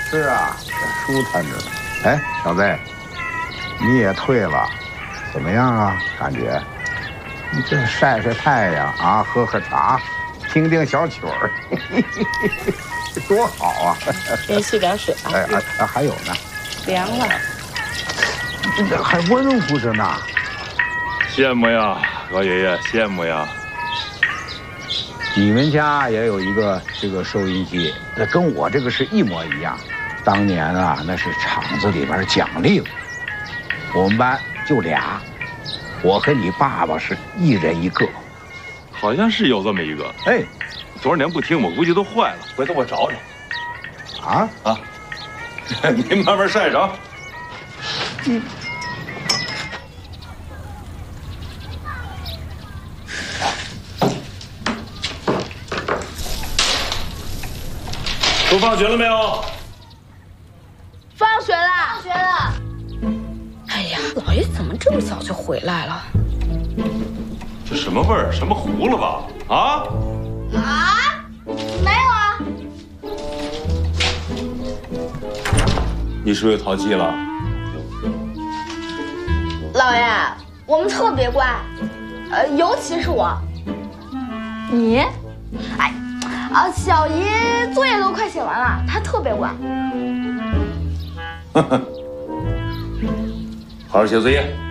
是啊，舒坦着呢。哎，小子，你也退了，怎么样啊？感觉？你这晒晒太阳啊，喝喝茶，听听小曲儿，多好啊！ 先续点水啊。 哎，还有呢。 凉了。 这还温乎着呢。 羡慕呀，老爷爷，羡慕呀。 你们家也有一个这个收音机，那跟我这个是一模一样。当年啊，那是厂子里边奖励了，我们班就俩，我和你爸爸是一人一个。 好像是有这么一个。 哎， 多少年不听，我估计都坏了。回头我找找。啊，您慢慢晒着啊。都放学了没有？ 放学了，放学了。 哎呀，老爷怎么这么早就回来了？ 这什么味儿？什么糊了吧？啊？ 没有啊。 你是不是又淘气了？ 老爷，我们特别乖，尤其是我。你？哎，小姨作业都快写完了，她特别乖。 好好写作业。